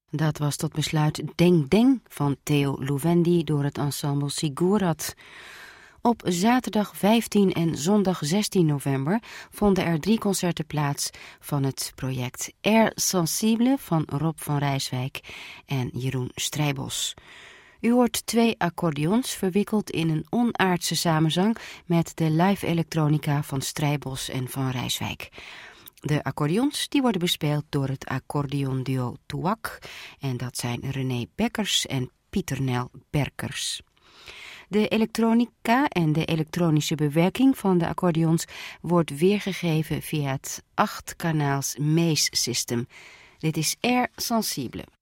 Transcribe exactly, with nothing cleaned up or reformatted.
Dat was tot besluit Deng Deng van Theo Louwendi door het ensemble Sigurat. Op zaterdag vijftien en zondag zestien november vonden er drie concerten plaats van het project Air Sensible van Rob van Rijswijk en Jeroen Strijbos. U hoort twee accordeons verwikkeld in een onaardse samenzang met de live elektronica van Strijbos en van Rijswijk. De accordeons die worden bespeeld door het accordeonduo Touac en dat zijn René Bekkers en Pieter Nel Berkers. De elektronica en de elektronische bewerking van de accordeons wordt weergegeven via het acht kanaals Maze System. Dit is Air Sensible.